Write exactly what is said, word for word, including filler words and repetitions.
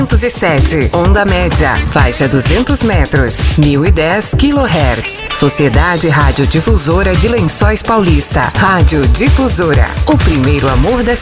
duzentos e sete, onda média, faixa duzentos metros, mil e dez quilohertz. Sociedade Rádio Difusora de Lençóis Paulista. Rádio Difusora, o primeiro amor da